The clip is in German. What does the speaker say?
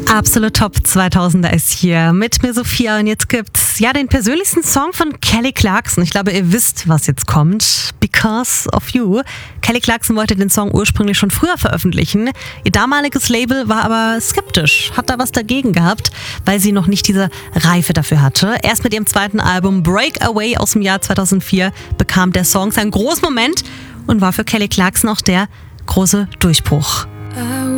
Absolut Top 2000er ist hier mit mir Sophia und jetzt gibt's den persönlichsten Song von Kelly Clarkson. Ich glaube, ihr wisst, was jetzt kommt. Because of You. Kelly Clarkson wollte den Song ursprünglich schon früher veröffentlichen. Ihr damaliges Label war aber skeptisch, hat da was dagegen gehabt, weil sie noch nicht diese Reife dafür hatte. Erst mit ihrem zweiten Album Breakaway aus dem Jahr 2004 bekam der Song seinen großen Moment und war für Kelly Clarkson auch der große Durchbruch.